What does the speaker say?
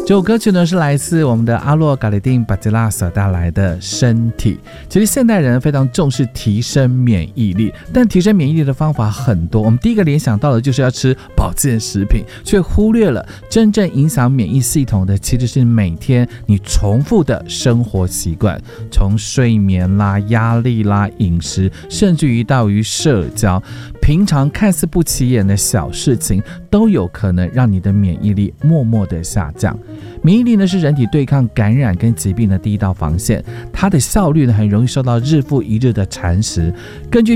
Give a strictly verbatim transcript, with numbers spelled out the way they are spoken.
这首歌曲呢是来自我们的阿洛·嘎里丁·巴吉拉所带来的《身体》。其实现代人非常重视提升免疫力，但提升免疫力的方法很多。我们第一个联想到的就是要吃保健食品，却忽略了真正影响免疫系统的其实是每天你重复的生活习惯，从睡眠啦、压力啦、饮食，甚至于到于社交，平常看似不起眼的小事情，都有可能让你的免疫力默默的下降。免疫力呢是人体对抗感染跟疾病的第一道防线，它的效率呢很容易受到日复一日的蚕食。根据